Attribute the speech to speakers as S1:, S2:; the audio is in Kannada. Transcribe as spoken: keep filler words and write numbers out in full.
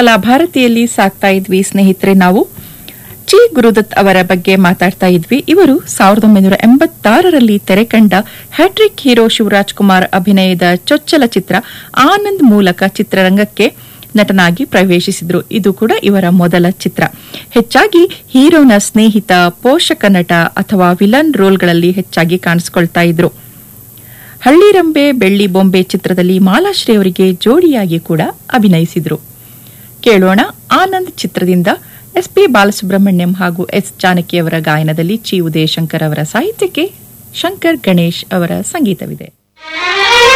S1: ಕಲಾ ಭಾರತಿಯಲ್ಲಿ ಸಾಕ್ತಾ ಇದ್ವಿ ಸ್ನೇಹಿತರೆ. ನಾವು ಚಿ ಗುರುದತ್ ಅವರ ಬಗ್ಗೆ ಮಾತಾಡ್ತಾ ಇದ್ವಿ. ಇವರು ಸಾವಿರದ ಒಂಬೈನೂರ ಎಂಬತ್ತಾರರಲ್ಲಿ ತೆರೆಕಂಡ ಹ್ಯಾಟ್ರಿಕ್ ಹೀರೋ ಶಿವರಾಜ್ ಕುಮಾರ್ ಅಭಿನಯದ ಚೊಚ್ಚಲ ಚಿತ್ರ ಆನಂದ್ ಮೂಲಕ ಚಿತ್ರರಂಗಕ್ಕೆ ನಟನಾಗಿ ಪ್ರವೇಶಿಸಿದ್ರು. ಇದು ಕೂಡ ಇವರ ಮೊದಲ ಚಿತ್ರ. ಹೆಚ್ಚಾಗಿ ಹೀರೋನ ಸ್ನೇಹಿತ, ಪೋಷಕ ನಟ ಅಥವಾ ವಿಲನ್ ರೋಲ್ಗಳಲ್ಲಿ ಹೆಚ್ಚಾಗಿ ಕಾಣಿಸಿಕೊಳ್ತಾ ಇದ್ರು. ಹಳ್ಳಿರಂಬೆ ಬೆಳ್ಳಿ ಬೊಂಬೆ ಚಿತ್ರದಲ್ಲಿ ಮಾಲಾಶ್ರೀ ಅವರಿಗೆ ಜೋಡಿಯಾಗಿ ಕೂಡ ಅಭಿನಯಿಸಿದ್ರು. ಕೇಳೋಣ ಆನಂದ್ ಚಿತ್ರದಿಂದ ಎಸ್ ಪಿ ಬಾಲಸುಬ್ರಹ್ಮಣ್ಯಂ ಹಾಗೂ ಎಸ್ ಜಾನಕಿಯವರ ಗಾಯನದಲ್ಲಿ ಚಿ ಉದಯಶಂಕರ್ ಅವರ ಸಾಹಿತ್ಯಕ್ಕೆ ಶಂಕರ್ ಗಣೇಶ್ ಅವರ ಸಂಗೀತವಿದೆ.